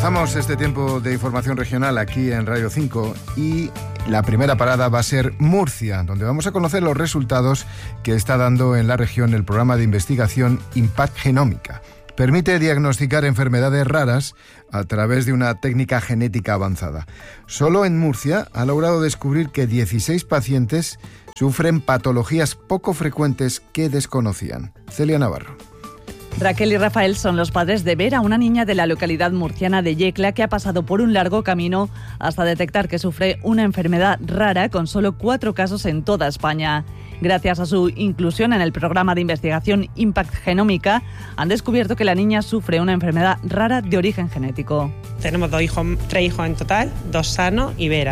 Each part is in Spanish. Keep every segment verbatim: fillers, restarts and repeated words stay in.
Comenzamos este tiempo de información regional aquí en Radio cinco y la primera parada va a ser Murcia, donde vamos a conocer los resultados que está dando en la región el programa de investigación Impact Genómica. Permite diagnosticar enfermedades raras a través de una técnica genética avanzada. Solo en Murcia ha logrado descubrir que dieciséis pacientes sufren patologías poco frecuentes que desconocían. Celia Navarro. Raquel y Rafael son los padres de Vera, una niña de la localidad murciana de Yecla que ha pasado por un largo camino hasta detectar que sufre una enfermedad rara con solo cuatro casos en toda España. Gracias a su inclusión en el programa de investigación Impact Genómica, han descubierto que la niña sufre una enfermedad rara de origen genético. Tenemos dos hijos, tres hijos en total, dos sanos y Vera.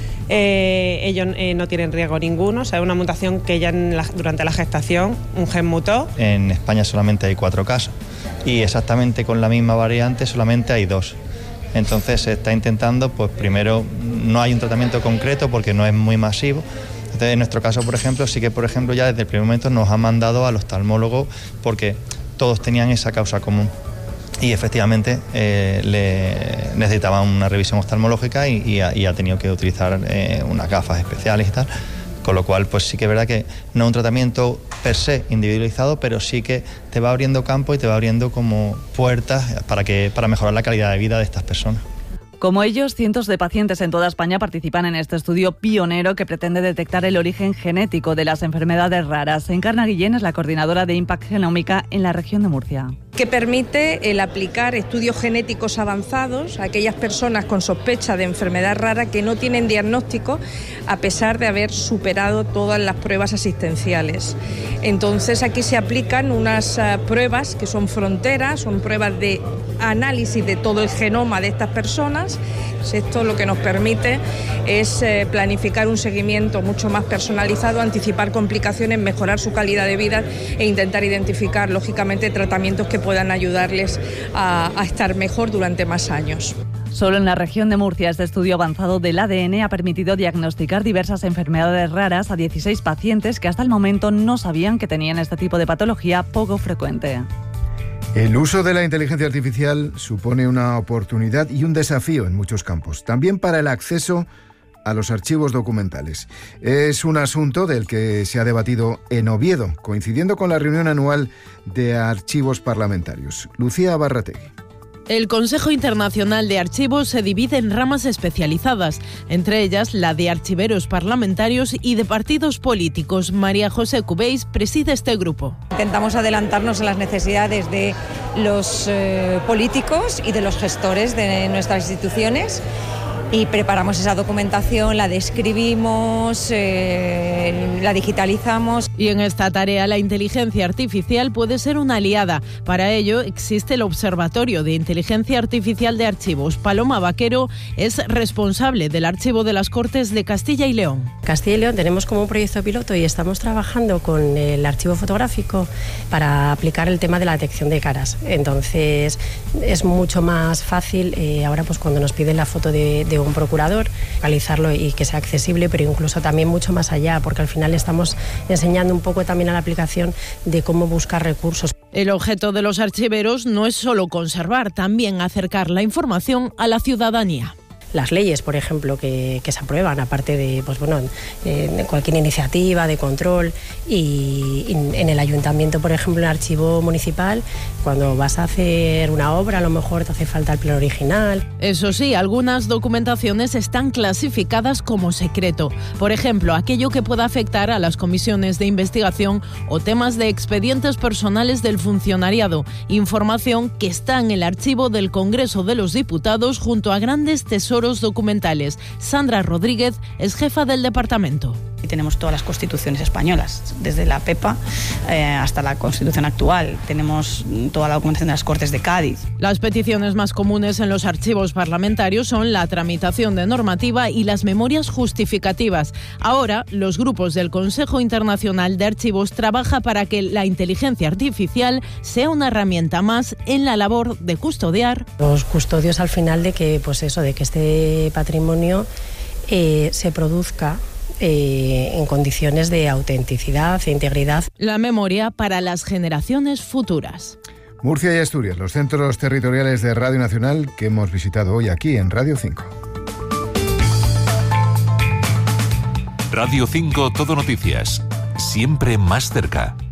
Eh, ellos eh, no tienen riesgo ninguno, o sea, es una mutación que ya en la, durante la gestación un gen mutó. En España solamente hay cuatro casos y exactamente con la misma variante solamente hay dos. Entonces se está intentando, pues primero no hay un tratamiento concreto porque no es muy masivo. Entonces, en nuestro caso, por ejemplo, sí que por ejemplo ya desde el primer momento nos han mandado al oftalmólogo porque todos tenían esa causa común. Y efectivamente eh, le necesitaban una revisión oftalmológica y, y, ha, y ha tenido que utilizar eh, unas gafas especiales y tal, con lo cual pues sí que es verdad que no es un tratamiento per se individualizado, pero sí que te va abriendo campo y te va abriendo como puertas para, que, para mejorar la calidad de vida de estas personas. Como ellos, cientos de pacientes en toda España participan en este estudio pionero que pretende detectar el origen genético de las enfermedades raras. Encarna Guillén es la coordinadora de Impact Genómica en la región de Murcia. Que permite el aplicar estudios genéticos avanzados a aquellas personas con sospecha de enfermedad rara que no tienen diagnóstico a pesar de haber superado todas las pruebas asistenciales. Entonces aquí se aplican unas uh, pruebas que son fronteras, son pruebas de análisis de todo el genoma de estas personas. Esto lo que nos permite es eh, planificar un seguimiento mucho más personalizado, anticipar complicaciones, mejorar su calidad de vida e intentar identificar, lógicamente, tratamientos que puedan ayudarles a, a estar mejor durante más años. Solo en la región de Murcia, este estudio avanzado del A D N ha permitido diagnosticar diversas enfermedades raras a dieciséis pacientes que hasta el momento no sabían que tenían este tipo de patología poco frecuente. El uso de la inteligencia artificial supone una oportunidad y un desafío en muchos campos, también para el acceso a los archivos documentales. Es un asunto del que se ha debatido en Oviedo, coincidiendo con la reunión anual de archivos parlamentarios. Lucía Barrategui. El Consejo Internacional de Archivos se divide en ramas especializadas, entre ellas la de archiveros parlamentarios y de partidos políticos. María José Cubéis preside este grupo. Intentamos adelantarnos a las necesidades de los eh, políticos y de los gestores de nuestras instituciones. Y preparamos esa documentación, la describimos, eh, la digitalizamos. Y en esta tarea la inteligencia artificial puede ser una aliada. Para ello existe el Observatorio de Inteligencia Artificial de Archivos. Paloma Vaquero es responsable del Archivo de las Cortes de Castilla y León. Castilla y León tenemos como un proyecto piloto y estamos trabajando con el archivo fotográfico para aplicar el tema de la detección de caras. Entonces es mucho más fácil eh, ahora pues cuando nos piden la foto de, de un procurador, realizarlo y que sea accesible, pero incluso también mucho más allá, porque al final estamos enseñando un poco también a la aplicación de cómo buscar recursos. El objeto de los archiveros no es solo conservar, también acercar la información a la ciudadanía. Las leyes, por ejemplo, que, que se aprueban, aparte de pues bueno, eh, cualquier iniciativa de control y, y en el ayuntamiento, por ejemplo, en el archivo municipal, cuando vas a hacer una obra, a lo mejor te hace falta el plano original. Eso sí, algunas documentaciones están clasificadas como secreto. Por ejemplo, aquello que pueda afectar a las comisiones de investigación o temas de expedientes personales del funcionariado. Información que está en el archivo del Congreso de los Diputados junto a grandes tesoros documentales. Sandra Rodríguez es jefa del departamento. Y tenemos todas las constituciones españolas, desde la PEPA eh, hasta la Constitución actual. Tenemos toda la documentación de las Cortes de Cádiz. Las peticiones más comunes en los archivos parlamentarios son la tramitación de normativa y las memorias justificativas. Ahora, los grupos del Consejo Internacional de Archivos trabaja para que la inteligencia artificial sea una herramienta más en la labor de custodiar. Los custodios al final de que, pues eso, de que este patrimonio eh, se produzca Eh, en condiciones de autenticidad e integridad. La memoria para las generaciones futuras. Murcia y Asturias, los centros territoriales de Radio Nacional que hemos visitado hoy aquí en Radio cinco. Radio cinco Todo Noticias, siempre más cerca.